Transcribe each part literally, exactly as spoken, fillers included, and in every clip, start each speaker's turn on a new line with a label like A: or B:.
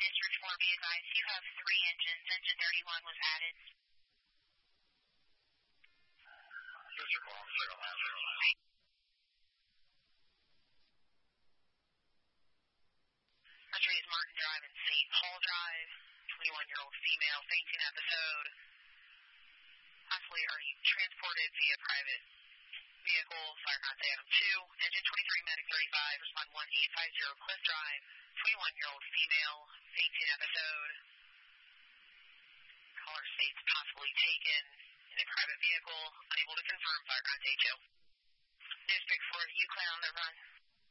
A: District four, be advised you have three engines. Engine thirty-one was added.
B: District four, zero nine zero nine.
A: Country is Martin Drive and Saint Paul Drive. twenty-one-year-old female fainting episode. Possibly are you transported via private vehicle, fire contact item two. Engine twenty-three, medic thirty-five, respond one eight five zero Cliff Drive. twenty-one-year-old female fainting episode. Caller states possibly taken in a private vehicle. Unable to confirm, fire contact two. District four, you clear on the run.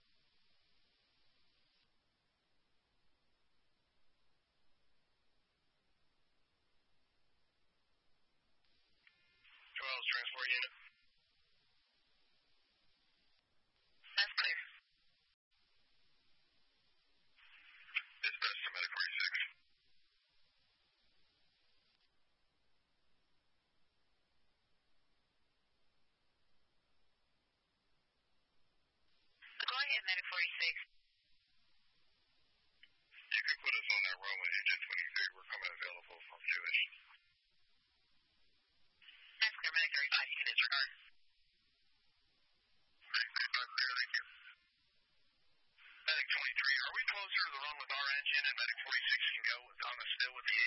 B: twelve, transport unit.
A: That's clear.
B: Dispatch to medic forty-six.
A: Go ahead, medic forty-six.
B: You can put us on that runway, engine twenty-three. We're coming available from two-ish.
A: That's clear, medic thirty-five. You can disregard.
B: Medic thirty-five, clear, thank you. Medic twenty-three, are we closer to the run with our engine and medic forty-six can go on the still with the